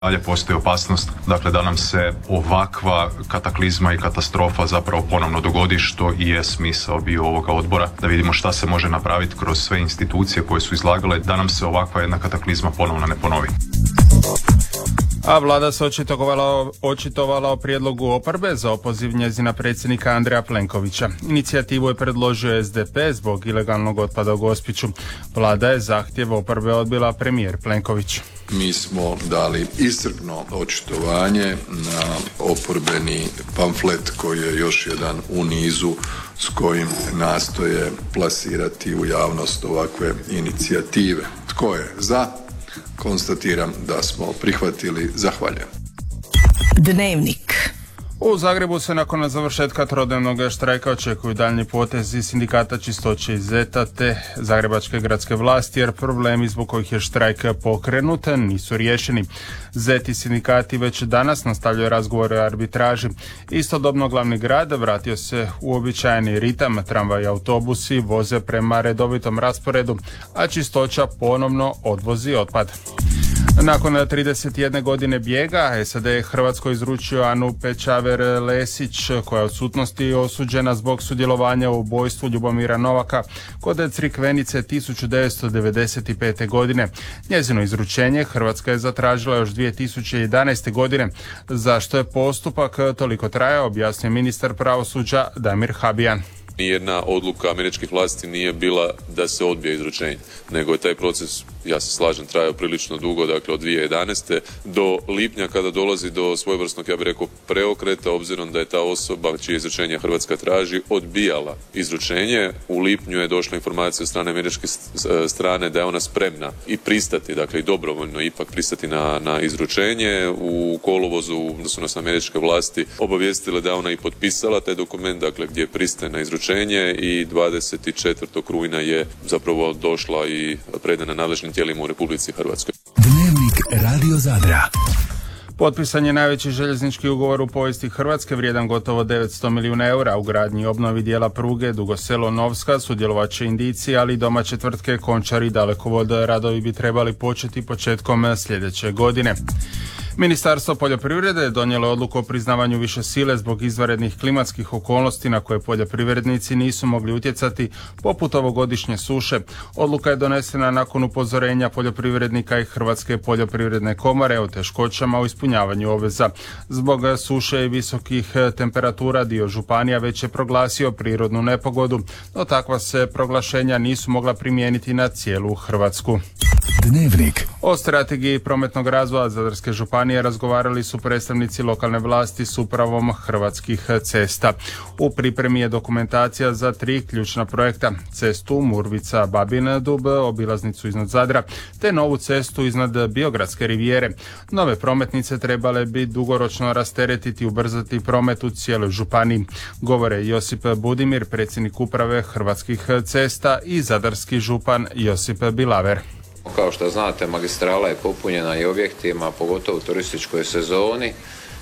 Dalje postoji opasnost dakle, da nam se ovakva kataklizma i katastrofa zapravo ponovno dogodi, što i je smisao bio ovoga odbora, da vidimo šta se može napraviti kroz sve institucije koje su izlagale da nam se ovakva jedna kataklizma ponovno ne ponovi. A vlada se očitovala o prijedlogu oporbe za opoziv njezina predsjednika Andreja Plenkovića. Inicijativu je predložio SDP zbog ilegalnog otpada u Gospiću. Vlada je zahtjev oporbe odbila premijer Plenković. Mi smo dali iscrpno očitovanje na oporbeni pamflet koji je još jedan u nizu s kojim nastoje plasirati u javnost ovakve inicijative. Tko je za? Konstatiram da smo prihvatili. Zahvaljujem. Dnevnik. U Zagrebu se nakon završetka trodnevnog štrajka očekuju daljnji potezi sindikata Čistoće i Zeta te zagrebačke gradske vlasti, jer problemi zbog kojih je štrajk pokrenut nisu riješeni. Zet i sindikati već danas nastavljaju razgovore o arbitraži. Istodobno glavni grad vratio se u uobičajeni ritam, tramvaj i autobusi voze prema redovitom rasporedu, a Čistoća ponovno odvozi otpad. Nakon 31 godine bijega, SAD je Hrvatskoj izručio Anu Pečaver-Lesić, koja je odsutnosti osuđena zbog sudjelovanja u ubojstvu Ljubomira Novaka kod Crikvenice 1995. godine. Njezino izručenje Hrvatska je zatražila još 2011. godine. Zašto je postupak toliko trajao, objasnio ministar pravosuđa Damir Habijan. Nijedna odluka američkih vlasti nije bila da se odbije izručenje, nego je taj proces, ja se slažem, trajao prilično dugo, dakle od 2011. do lipnja kada dolazi do svojevrsnog, ja bih rekao, preokreta, obzirom da je ta osoba čije izručenje Hrvatska traži odbijala izručenje. U lipnju je došla informacija od strane američke strane da je ona spremna i pristati, dakle i dobrovoljno ipak pristati na izručenje. U kolovozu da su nas američke vlasti obavijestile da je ona i potpisala taj dokument, dakle gdje pristaje na izručenje, i 24. rujna je zapravo došla i predana nadležnim tijelima u Republici Hrvatskoj. Dnevnik Radio Zadra. Potpisan je najveći željeznički ugovor u povijesti Hrvatske, vrijedan gotovo 900 milijuna eura. U gradnji i obnovi dijela pruge Dugo Selo-Novska sudjelovat će Indijci, ali i domaće tvrtke Končar i Dalekovod. Radovi bi trebali početi početkom sljedeće godine. Ministarstvo poljoprivrede donijelo je odluku o priznavanju više sile zbog izvanrednih klimatskih okolnosti na koje poljoprivrednici nisu mogli utjecati, poput ovogodišnje suše. Odluka je donesena nakon upozorenja poljoprivrednika i Hrvatske poljoprivredne komore o teškoćama u ispunjavanju obveza. Zbog suše i visokih temperatura dio županija već je proglasio prirodnu nepogodu, no takva se proglašenja nisu mogla primijeniti na cijelu Hrvatsku. Dnevnik. O strategiji prometnog razvoja Zadarske županije razgovarali su predstavnici lokalne vlasti s upravom Hrvatskih cesta. U pripremi je dokumentacija za 3 ključna projekta: cestu Murvica-Babin-Dub, obilaznicu iznad Zadra, te novu cestu iznad Biogradske rivijere. Nove prometnice trebale bi dugoročno rasteretiti i ubrzati promet u cijeloj županiji, govore Josip Budimir, predsjednik uprave Hrvatskih cesta, i zadarski župan Josip Bilaver. Kao što znate, magistrala je popunjena i objektima, pogotovo u turističkoj sezoni,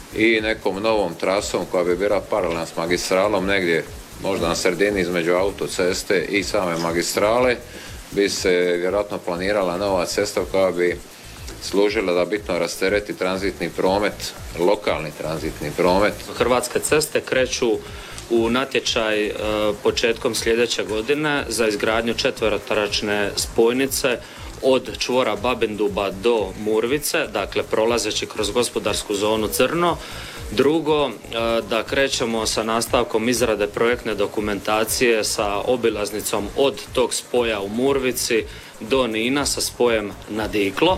i nekom novom trasom koja bi bila paralelna s magistralom, negdje možda na sredini između autoceste i same magistrale, bi se vjerojatno planirala nova cesta koja bi služila da bitno rastereti tranzitni promet, lokalni tranzitni promet. Hrvatske ceste kreću u natječaj početkom sljedeće godine za izgradnju četverotračne spojnice od čvora Babinduba do Murvice, dakle prolazeći kroz gospodarsku zonu Crno. Drugo, da krećemo sa nastavkom izrade projektne dokumentacije sa obilaznicom od tog spoja u Murvici do Nina sa spojem na Diklo.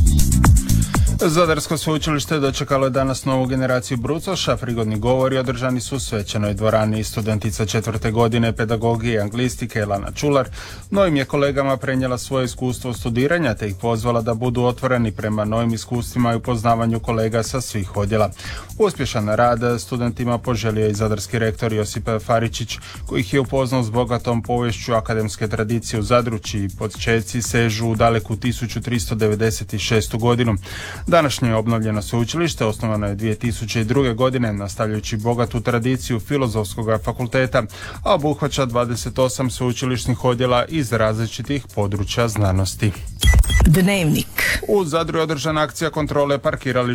Zadarsko sveučilište dočekalo je danas novu generaciju brucoša. Prigodni govori održani su u svečanoj dvorani. Studentica 4. godine pedagogije i anglistike Elana Čular novim je kolegama prenijela svoje iskustvo studiranja te ih pozvala da budu otvoreni prema novim iskustvima i upoznavanju kolega sa svih odjela. Uspješan rad studentima poželio je i zadarski rektor Josip Faričić, koji ih je upoznao s bogatom poviješću akademske tradicije u Zadru, čiji počeci sežu u daleku 1396. godinu. Današnje obnovljeno sveučilište osnovano je 2002. godine, nastavljajući bogatu tradiciju Filozofskog fakulteta, a obuhvaća 28 sveučilišnih odjela iz različitih područja znanosti. Dnevnik. U Zadru je održana akcija kontrole parkirališta